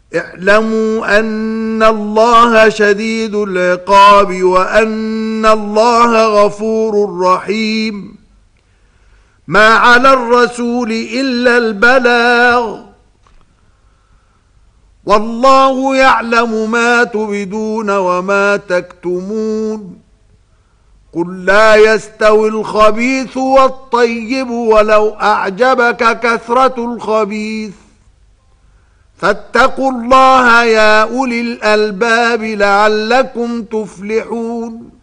اعلموا أن الله شديد العقاب وأن الله غفور رحيم. ما على الرسول إلا البلاغ، والله يعلم ما تبدون وما تكتمون. قل لا يستوي الخبيث والطيب ولو أعجبك كثرة الخبيث، فاتقوا الله يا أولي الألباب لعلكم تفلحون.